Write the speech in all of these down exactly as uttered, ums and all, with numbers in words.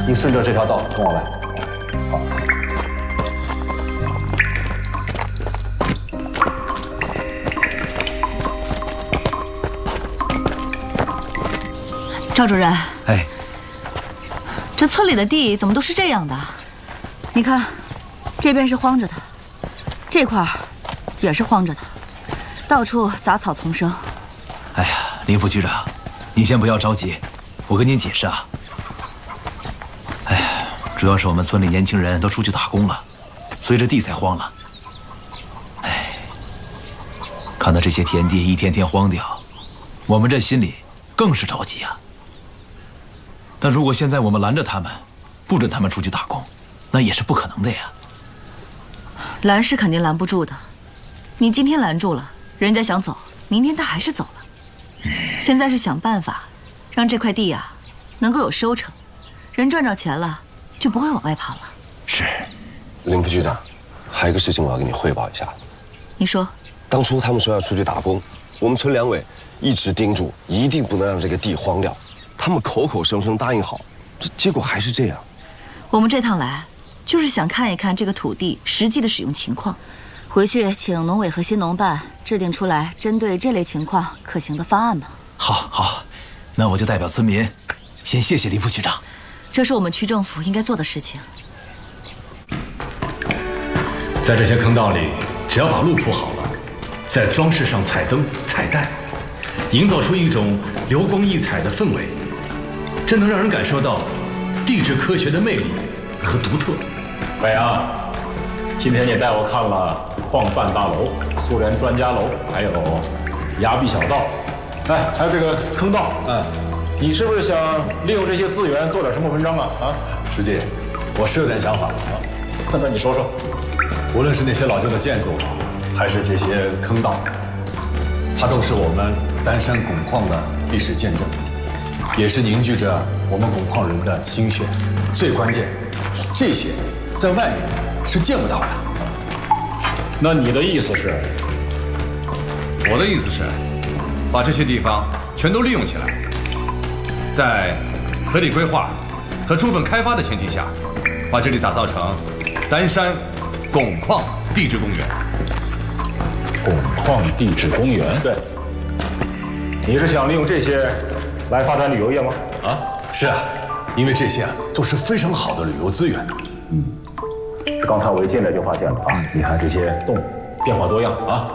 您顺着这条道跟我来。好。 赵主任， 哎， 这村里的地怎么都是这样的？你看，这边是荒着的，这块儿也是荒着的，到处杂草丛生。 哎呀，林副局长，您先不要着急，我跟您解释啊。哎呀，主要是我们村里年轻人都出去打工了，所以这地才荒了。哎，看到这些田地一天天荒掉，我们这心里更是着急啊。但如果现在我们拦着他们，不准他们出去打工，那也是不可能的呀。 拦是肯定拦不住的，你今天拦住了，人家想走，明天他还是走了。嗯、现在是想办法，让这块地啊能够有收成，人赚着钱了，就不会往外跑了。 是， 林副局长，还有一个事情我要跟你汇报一下。 你说， 当初他们说要出去打工，我们村两委一直叮嘱，一定不能让这个地荒掉。他们口口声声答应好，这结果还是这样。 我们这趟来，就是想看一看这个土地实际的使用情况，回去请农委和新农办制定出来针对这类情况可行的方案嘛。 好，好，那我就代表村民，先谢谢林副局长。 这是我们区政府应该做的事情。 在这些坑道里，只要把路铺好了，在装饰上彩灯、彩带，营造出一种流光溢彩的氛围，这能让人感受到地质科学的魅力和独特。 伟阳，今天你带我看了矿办大楼、苏联专家楼，还有崖壁小道，哎，还有这个坑道。嗯，你是不是想利用这些资源做点什么文章啊？啊， 师姐，我是有点想法啊。 那你说说。 无论是那些老旧的建筑，还是这些坑道，它都是我们丹山汞矿的历史见证，也是凝聚着我们汞矿人的心血。最关键，这些在外面是见不到的。 那你的意思是？ 我的意思是，把这些地方全都利用起来，在合理规划和充分开发的前提下，把这里打造成丹山汞矿地质公园。 汞矿地质公园？ 对。 你是想利用这些来发展旅游业吗？ 啊，是啊，因为这些啊都是非常好的旅游资源。 嗯，刚才我一进来就发现了啊，嗯、你看这些洞变化多样啊。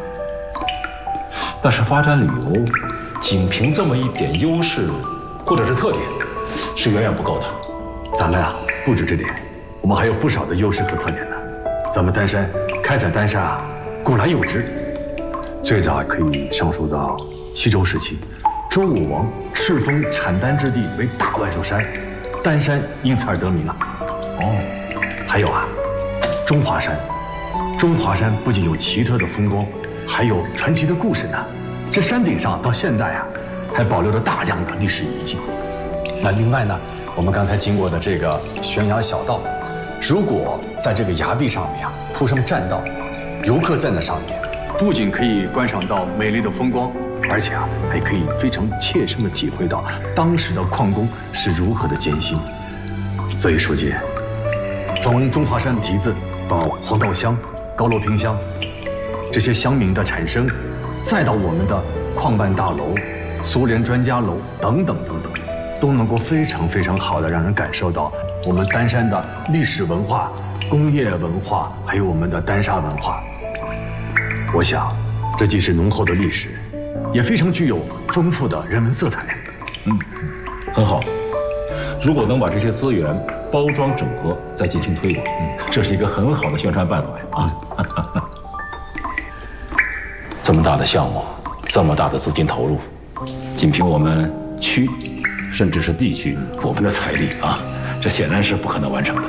但是发展旅游，仅凭这么一点优势或者是特点，是远远不够的。 咱们啊，不止这点，我们还有不少的优势和特点呢。咱们丹山开采丹砂啊，古来有之，最早可以上溯到西周时期，周武王敕封产丹之地为大万寿山，丹山因此而得名啊。哦，还有啊，中华山，中华山不仅有奇特的风光，还有传奇的故事呢。这山顶上到现在啊，还保留着大量的历史遗迹。那另外呢，我们刚才经过的这个悬崖小道，如果在这个崖壁上面啊铺上栈道，游客在那上面，不仅可以观赏到美丽的风光，而且啊还可以非常切身的体会到当时的矿工是如何的艰辛。所以书记，从中华山蹄子到黄道乡、高楼坪乡，这些乡民的产生，再到我们的矿办大楼、苏联专家楼等等等等，都能够非常非常好的让人感受到我们丹山的历史文化、工业文化，还有我们的丹砂文化。我想，这既是浓厚的历史，也非常具有丰富的人文色彩。 嗯，很好。如果能把这些资源包装整合，再进行推广，嗯，这是一个很好的宣传办法啊。这么大的项目，这么大的资金投入，仅凭我们区，甚至是地区我们的财力啊，这显然是不可能完成的。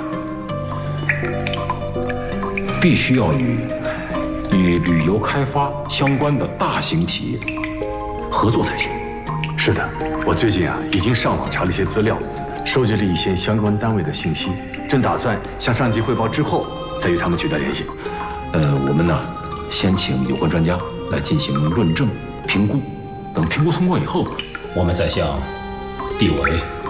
必须要与与旅游开发相关的大型企业合作才行。 是的，我最近啊已经上网查了一些资料，收集了一些相关单位的信息，正打算向上级汇报之后再与他们取得联系。 呃，我们呢，先请有关专家来进行论证、评估，等评估通过以后，我们再向地委